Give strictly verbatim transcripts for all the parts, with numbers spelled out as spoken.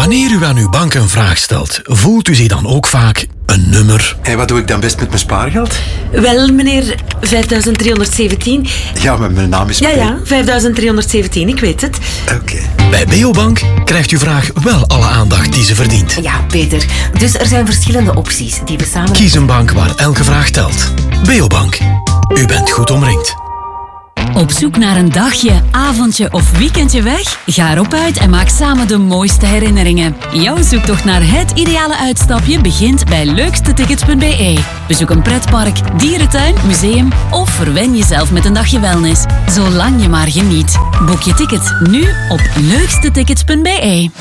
Wanneer u aan uw bank een vraag stelt, voelt u zich dan ook vaak een nummer? En wat doe ik dan best met mijn spaargeld? Wel, meneer, vijfduizend driehonderdzeventien. Ja, maar mijn naam is... Ja, ja, vijfduizend driehonderdzeventien, ik weet het. Oké. Okay. Bij Beobank krijgt uw vraag wel alle aandacht die ze verdient. Ja, Peter. Dus er zijn verschillende opties die we samen... Kies een bank waar elke vraag telt. Beobank. U bent goed omringd. Op zoek naar een dagje, avondje of weekendje weg? Ga erop uit en maak samen de mooiste herinneringen. Jouw zoektocht naar het ideale uitstapje begint bij leukstetickets punt b e. Bezoek een pretpark, dierentuin, museum of verwen jezelf met een dagje wellness. Zolang je maar geniet. Boek je ticket nu op leukstetickets punt b e.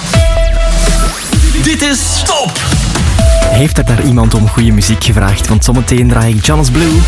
Dit is Stop! Heeft er daar iemand om goede muziek gevraagd? Want zometeen draai ik Jonas Blue.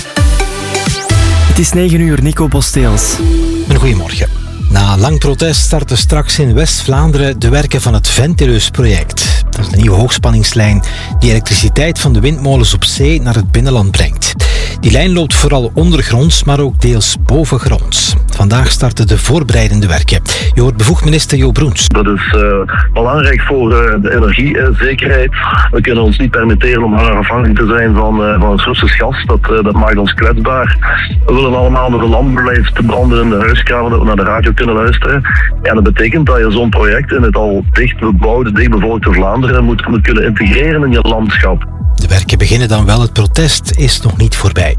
Het is negen uur, Nico Bosteels. Een goedemorgen. Na lang protest starten straks in West-Vlaanderen de werken van het Ventilus-project. Dat is een nieuwe hoogspanningslijn die elektriciteit van de windmolens op zee naar het binnenland brengt. Die lijn loopt vooral ondergronds, maar ook deels bovengronds. Vandaag starten de voorbereidende werken. Je hoort bevoegd minister Jo Broens. Dat is uh, belangrijk voor uh, de energiezekerheid. We kunnen ons niet permitteren om langer afhankelijk te zijn van, uh, van het Russisch gas. Dat, uh, dat maakt ons kwetsbaar. We willen allemaal nog een lamp blijven te branden in de huiskamer, dat we naar de radio kunnen luisteren. En dat betekent dat je zo'n project in het al dicht bebouwde, dichtbevolkte Vlaanderen moet, moet kunnen integreren in je landschap. De werken beginnen dan wel, het protest is nog niet voorbij.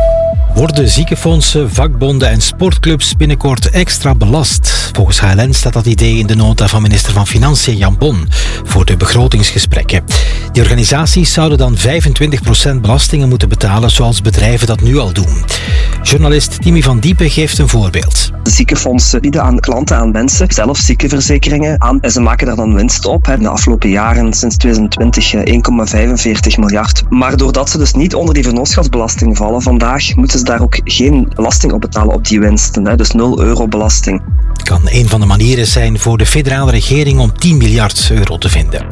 Worden ziekenfondsen, vakbonden en sportclubs binnenkort extra belast? Volgens H L N staat dat idee in de nota van minister van Financiën Jan Bon voor de begrotingsgesprekken. Die organisaties zouden dan vijfentwintig procent belastingen moeten betalen, zoals bedrijven dat nu al doen. Journalist Timmy van Diepen geeft een voorbeeld. De ziekenfondsen bieden aan klanten, aan mensen, zelf ziekenverzekeringen aan en ze maken daar dan winst op. In de afgelopen jaren, sinds twintig twintig, één komma vijfenveertig miljard. Maar doordat ze dus niet onder die vennootschapsbelasting vallen vandaag, moeten ze daar ook geen belasting op betalen op die winsten. Dus nul euro belasting. Kan een van de manieren zijn voor de federale regering om tien miljard euro te vinden.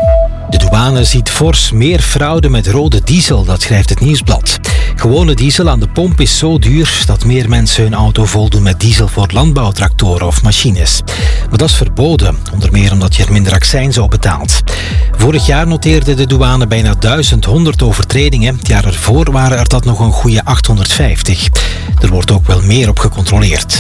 De douane ziet fors meer fraude met rode diesel, dat schrijft het Nieuwsblad. Gewone diesel aan de pomp is zo duur dat meer mensen hun auto voldoen met diesel voor landbouwtractoren of machines. Maar dat is verboden, onder meer omdat je er minder accijns op betaalt. Vorig jaar noteerde de douane bijna duizend honderd overtredingen. Het jaar ervoor waren er dat nog een goede achthonderdvijftig. Er wordt ook wel meer op gecontroleerd.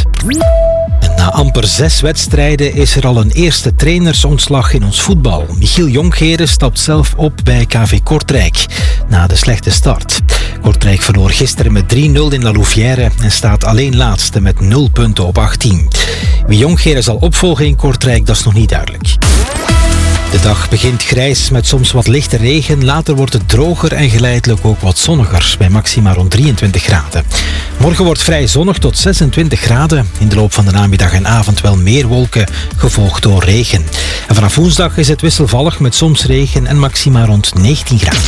En na amper zes wedstrijden is er al een eerste trainersontslag in ons voetbal. Michiel Jonkheren stapt zelf op bij K V Kortrijk na de slechte start. Kortrijk verloor gisteren met drie nul in La Louvière en staat alleen laatste met nul punten op achttien. Wie Jonkheren zal opvolgen in Kortrijk, dat is nog niet duidelijk. De dag begint grijs met soms wat lichte regen. Later wordt het droger en geleidelijk ook wat zonniger, bij maxima rond drieëntwintig graden. Morgen wordt vrij zonnig tot zesentwintig graden. In de loop van de namiddag en avond wel meer wolken, gevolgd door regen. En vanaf woensdag is het wisselvallig met soms regen en maxima rond negentien graden.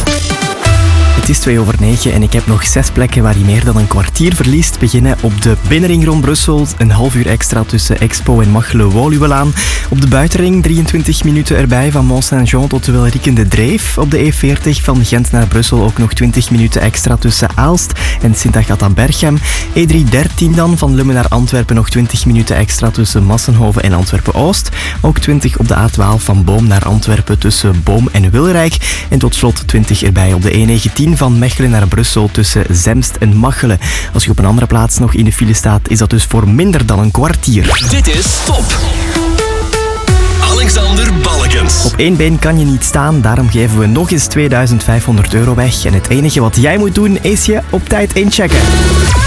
Het is twee over negen en ik heb nog zes plekken waar je meer dan een kwartier verliest. Beginnen op de binnenring rond Brussel, een half uur extra tussen Expo en Machelen-Woluwelaan. Op de buitenring drieëntwintig minuten erbij van Mont-Saint-Jean tot de Wilrikken de Dreef. Op de E veertig van Gent naar Brussel ook nog twintig minuten extra tussen Aalst en Sint-Agatha-Berchem. E driehonderddertien dan van Lummen naar Antwerpen nog twintig minuten extra tussen Massenhoven en Antwerpen-Oost. Ook twintig op de A twaalf van Boom naar Antwerpen tussen Boom en Wilrijk. En tot slot twintig erbij op de E negentien van Mechelen naar Brussel tussen Zemst en Machelen. Als je op een andere plaats nog in de file staat, is dat dus voor minder dan een kwartier. Dit is Stop. Alexander Balkens. Op één been kan je niet staan, daarom geven we nog eens tweeduizend vijfhonderd euro weg. En het enige wat jij moet doen, is je op tijd inchecken.